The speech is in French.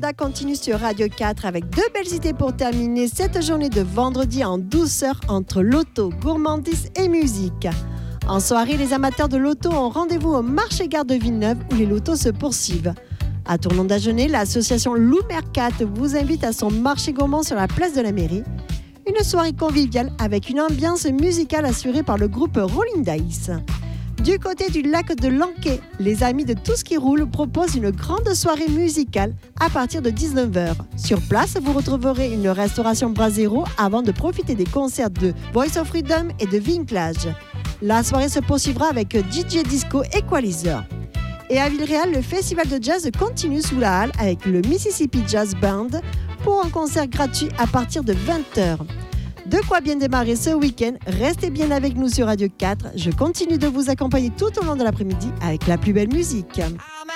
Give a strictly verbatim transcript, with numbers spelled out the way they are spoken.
Yolanda continue sur Radio quatre avec deux belles idées pour terminer cette journée de vendredi en douceur entre loto, gourmandise et musique. En soirée, les amateurs de loto ont rendez-vous au marché Gare de Villeneuve où les lotos se poursuivent. À Tournon d'Agenais, l'association Lou Mercat vous invite à son marché gourmand sur la place de la mairie. Une soirée conviviale avec une ambiance musicale assurée par le groupe Rolling Dice. Du côté du lac de Lanquet, les amis de Tout ce qui roule proposent une grande soirée musicale à partir de dix-neuf heures. Sur place, vous retrouverez une restauration Brasero avant de profiter des concerts de Voice of Freedom et de Vinklage. La soirée se poursuivra avec D J Disco Equalizer. Et à Villeréal, le festival de jazz continue sous la halle avec le Mississippi Jazz Band pour un concert gratuit à partir de vingt heures. De quoi bien démarrer ce week-end. Restez bien avec nous sur Radio quatre. Je continue de vous accompagner tout au long de l'après-midi avec la plus belle musique.